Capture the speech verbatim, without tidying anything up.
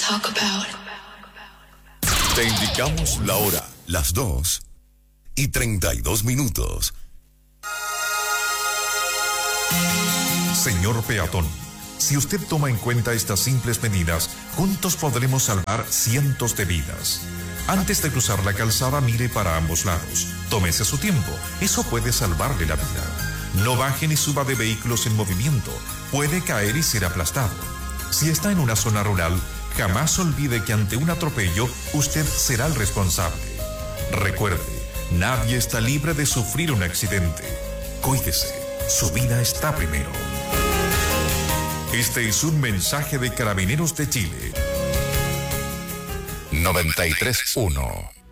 talk about. Te indicamos la hora, las dos y treinta y dos minutos. Señor peatón, si usted toma en cuenta estas simples medidas, juntos podremos salvar cientos de vidas. Antes de cruzar la calzada, mire para ambos lados. Tómese su tiempo, eso puede salvarle la vida. No baje ni suba de vehículos en movimiento, puede caer y ser aplastado. Si está en una zona rural, jamás olvide que ante un atropello, usted será el responsable. Recuerde, nadie está libre de sufrir un accidente. Cuídese, su vida está primero. Este es un mensaje de Carabineros de Chile. noventa y tres punto uno